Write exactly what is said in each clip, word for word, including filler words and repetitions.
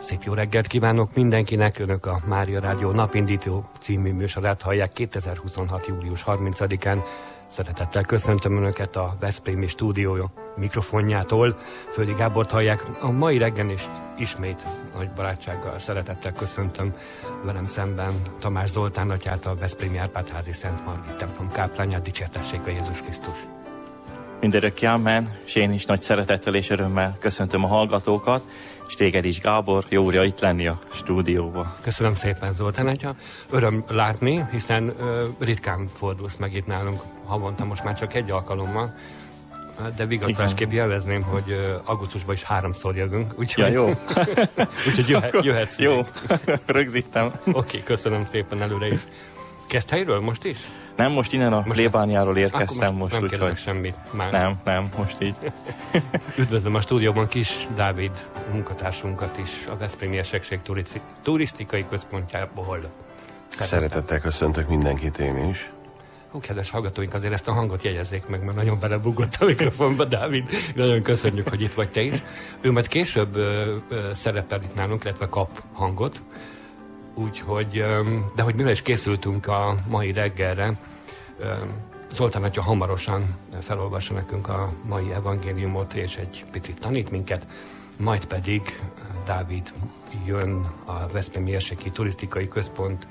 Szép jó reggelt kívánok mindenkinek! Önök a Mária Rádió Napindító című műsorát hallják kétezer-huszonhat. július harmincadikán. Szeretettel köszöntöm Önöket a Veszprémi stúdió mikrofonjától. Földi Gábort hallják. A mai reggel is ismét nagy barátsággal, szeretettel köszöntöm velem szemben Tamás Zoltán atyát, a Veszprémi Árpád-házi Szent Margit templom káplányát. Dicsértessék a Jézus Krisztus! Mindörökké amen, és én is nagy szeretettel és örömmel köszöntöm a hallgatókat, és téged is, Gábor, jó úrja itt lenni a stúdióban. Köszönöm szépen, Zoltán atya. Öröm látni, hiszen ö, ritkán fordulsz meg itt nálunk, havonta most már csak egy alkalommal, de vigasztásképp jelezném, hogy ö, augusztusban is háromszor jövünk, úgyhogy, ja, jó. úgyhogy jöhet, jöhetsz. Jó, rögzítem. Oké, okay, köszönöm szépen előre is. Kezd helyről most is? Nem, most innen a plébániáról érkeztem most, most úgy, nem hogy... semmit már. Nem, nem, most így. Üdvözlöm a stúdióban Kis Dávid munkatársunkat is, a Veszprémi Esegség turisztikai központjából. Szeretettel köszöntök mindenkit én is. Ó, kedves hallgatóink, azért ezt a hangot jegyezzék meg, mert nagyon belebugott a mikrofonba, Dávid. Nagyon köszönjük, hogy itt vagy te is. Ő majd később ö, ö, szerepel itt nálunk, illetve kap hangot. Úgyhogy, de hogy mire is készültünk a mai reggelre, Zoltán atya hamarosan felolvassa nekünk a mai evangéliumot, és egy picit tanít minket, majd pedig Dávid jön a Veszprémi Erseki Turisztikai Központ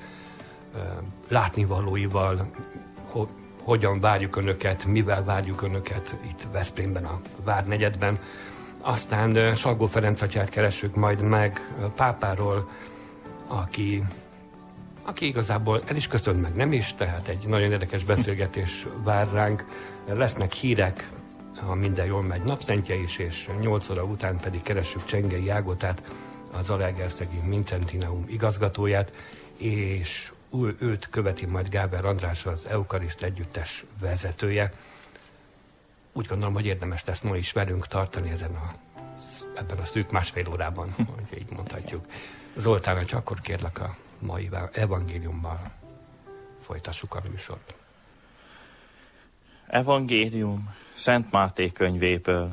látnivalóival, hogyan várjuk Önöket, mivel várjuk Önöket itt Veszprémben, a Várnegyedben. Aztán Salgó Ferenc atyát keressük majd meg pápáról, Aki, aki igazából el is köszönt, meg nem is, tehát egy nagyon érdekes beszélgetés vár ránk. Lesznek hírek, ha minden jól megy, napszentje is, és nyolc óra után pedig keressük Csengei Ágotát, az Zalaegerszegi Mincentineum igazgatóját, és őt követi majd Gáber András, az Eukariszt együttes vezetője. Úgy gondolom, hogy érdemes lesz ma is velünk tartani ezen a, ebben a szűk másfél órában, hogy így mondhatjuk. Zoltán, hogy akkor kérlek a mai evangéliummal folytassuk a műsort. Evangélium Szent Máté könyvéből.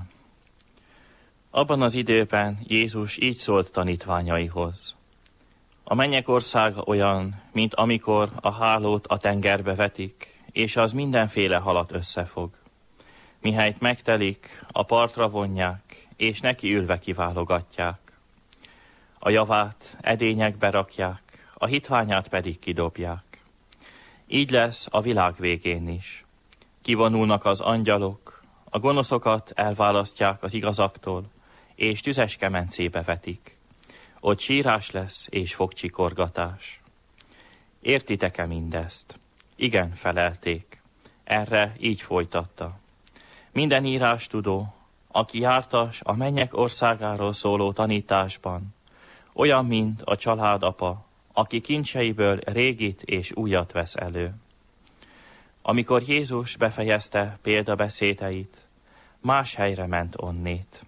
Abban az időben Jézus így szólt tanítványaihoz. A mennyek országa olyan, mint amikor a hálót a tengerbe vetik, és az mindenféle halat összefog. Mihelyt megtelik, a partra vonják, és neki ülve kiválogatják. A javát edényekbe rakják, a hitványát pedig kidobják. Így lesz a világ végén is. Kivonulnak az angyalok, a gonoszokat elválasztják az igazaktól, és tüzes kemencébe vetik. Ott sírás lesz és fogcsikorgatás. Értitek-e mindezt? Igen, felelték. Erre így folytatta. Minden írástudó, aki jártas a mennyek országáról szóló tanításban, olyan, mint a családapa, aki kincseiből régit és újat vesz elő. Amikor Jézus befejezte példabeszédeit, más helyre ment onnét.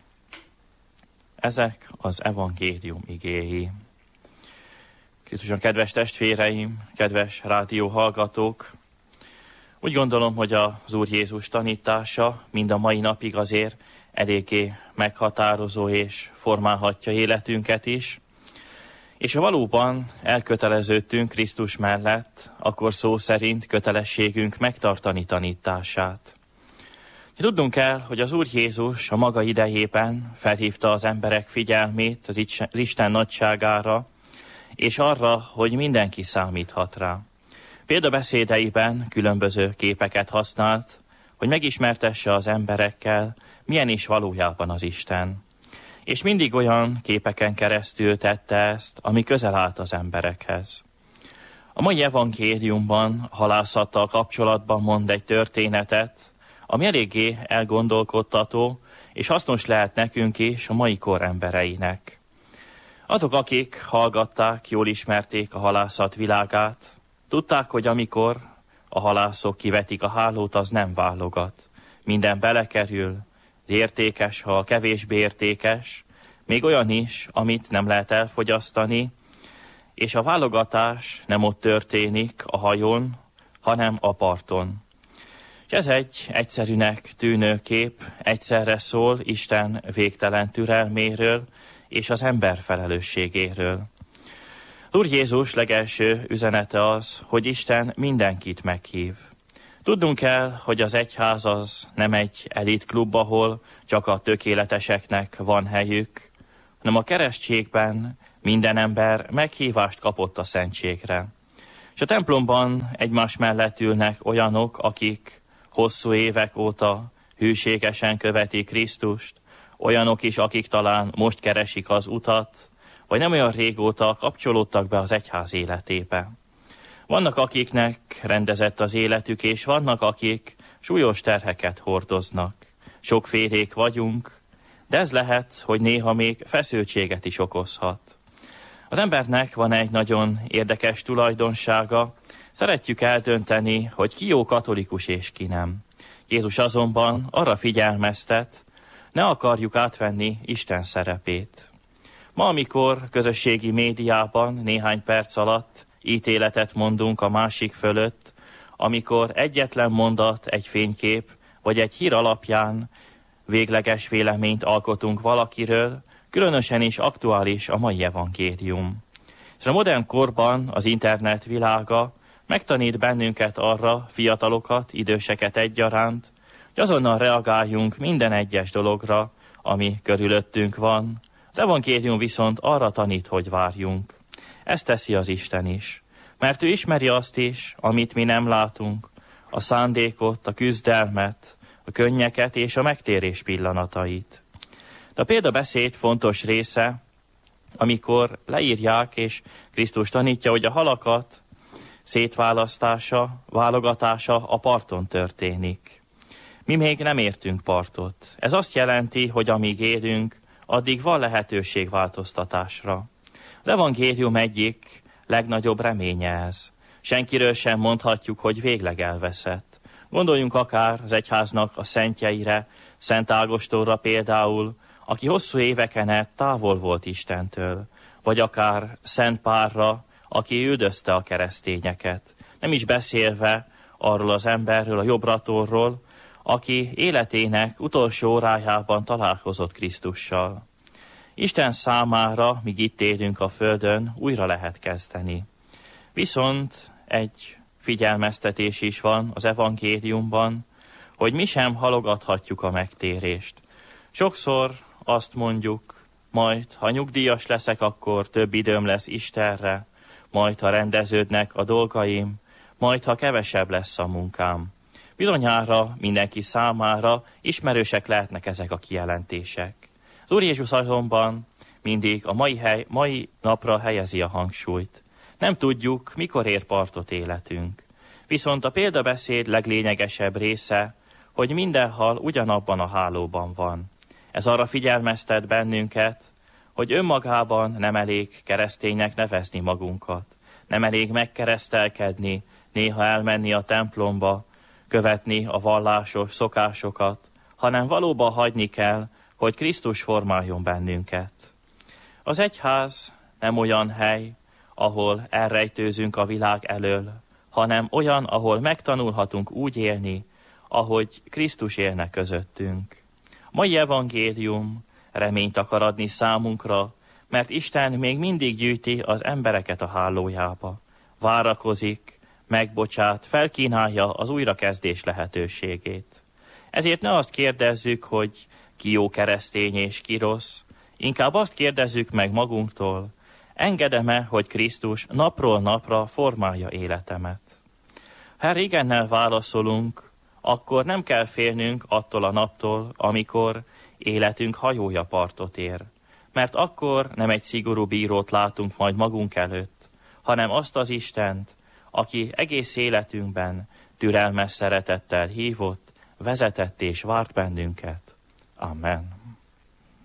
Ezek az evangélium igéi. Krisztuson kedves testvéreim, kedves rádióhallgatók, úgy gondolom, hogy az Úr Jézus tanítása mind a mai napig azért eléggé meghatározó és formálhatja életünket is, és ha valóban elköteleződtünk Krisztus mellett, akkor szó szerint kötelességünk megtartani tanítását. Tudnunk kell, hogy az Úr Jézus a maga idejében felhívta az emberek figyelmét az Isten nagyságára, és arra, hogy mindenki számíthat rá. Példabeszédeiben különböző képeket használt, hogy megismertesse az emberekkel, milyen is valójában az Isten. És mindig olyan képeken keresztül tette ezt, ami közel állt az emberekhez. A mai evangéliumban halászattal kapcsolatban mond egy történetet, ami eléggé elgondolkodtató, és hasznos lehet nekünk is, a mai kor embereinek. Azok, akik hallgatták, jól ismerték a halászat világát, tudták, hogy amikor a halászok kivetik a hálót, az nem válogat. Minden belekerül, értékes hal, kevésbé értékes, még olyan is, amit nem lehet elfogyasztani, és a válogatás nem ott történik a hajón, hanem a parton. És ez egy egyszerűnek tűnő kép, egyszerre szól Isten végtelen türelméről és az ember felelősségéről. Úr Jézus legelső üzenete az, hogy Isten mindenkit meghív. Tudnunk kell, hogy az egyház az nem egy elitklub, ahol csak a tökéleteseknek van helyük, hanem a keresztségben minden ember meghívást kapott a szentségre. És a templomban egymás mellett ülnek olyanok, akik hosszú évek óta hűségesen követik Krisztust, olyanok is, akik talán most keresik az utat, vagy nem olyan régóta kapcsolódtak be az egyház életébe. Vannak, akiknek rendezett az életük, és vannak, akik súlyos terheket hordoznak. Sokfélék vagyunk, de ez lehet, hogy néha még feszültséget is okozhat. Az embernek van egy nagyon érdekes tulajdonsága, szeretjük eldönteni, hogy ki jó katolikus és ki nem. Jézus azonban arra figyelmeztet, ne akarjuk átvenni Isten szerepét. Ma, amikor közösségi médiában néhány perc alatt ítéletet mondunk a másik fölött, amikor egyetlen mondat, egy fénykép vagy egy hír alapján végleges véleményt alkotunk valakiről, különösen is aktuális a mai evangélium. És a modern korban az internet világa megtanít bennünket arra, fiatalokat, időseket egyaránt, hogy azonnal reagáljunk minden egyes dologra, ami körülöttünk van. Az evangélium viszont arra tanít, hogy várjunk. Ezt teszi az Isten is, mert ő ismeri azt is, amit mi nem látunk, a szándékot, a küzdelmet, a könnyeket és a megtérés pillanatait. De a példabeszéd fontos része, amikor leírják, és Krisztus tanítja, hogy a halakat szétválasztása, válogatása a parton történik. Mi még nem értünk partot. Ez azt jelenti, hogy amíg élünk, addig van lehetőség változtatásra. Az evangélium egyik legnagyobb reménye ez. Senkiről sem mondhatjuk, hogy végleg elveszett. Gondoljunk akár az egyháznak a szentjeire, Szent Ágostonra például, aki hosszú éveken át távol volt Istentől, vagy akár Szent Pálra, aki üldözte a keresztényeket. Nem is beszélve arról az emberről, a Jobbratorról, aki életének utolsó órájában találkozott Krisztussal. Isten számára, míg itt élünk a földön, újra lehet kezdeni. Viszont egy figyelmeztetés is van az evangéliumban, hogy mi sem halogathatjuk a megtérést. Sokszor azt mondjuk, majd ha nyugdíjas leszek, akkor több időm lesz Istenre, majd ha rendeződnek a dolgaim, majd ha kevesebb lesz a munkám. Bizonyára mindenki számára ismerősek lehetnek ezek a kijelentések. Az Úr Jézus azonban mindig a mai, hely, mai napra helyezi a hangsúlyt. Nem tudjuk, mikor ér partot életünk. Viszont a példabeszéd leglényegesebb része, hogy minden hal ugyanabban a hálóban van. Ez arra figyelmeztet bennünket, hogy önmagában nem elég kereszténynek nevezni magunkat. Nem elég megkeresztelkedni, néha elmenni a templomba, követni a vallásos szokásokat, hanem valóban hagyni kell, hogy Krisztus formáljon bennünket. Az egyház nem olyan hely, ahol elrejtőzünk a világ elől, hanem olyan, ahol megtanulhatunk úgy élni, ahogy Krisztus élne közöttünk. A mai evangélium reményt akar adni számunkra, mert Isten még mindig gyűjti az embereket a hálójába. Várakozik, megbocsát, felkínálja az újrakezdés lehetőségét. Ezért ne azt kérdezzük, hogy ki jó keresztény és ki rossz, inkább azt kérdezzük meg magunktól, engedem-e, hogy Krisztus napról napra formálja életemet. Ha igennel válaszolunk, akkor nem kell félnünk attól a naptól, amikor életünk hajója partot ér. Mert akkor nem egy szigorú bírót látunk majd magunk előtt, hanem azt az Istent, aki egész életünkben türelmes szeretettel hívott, vezetett és várt bennünket. Amen.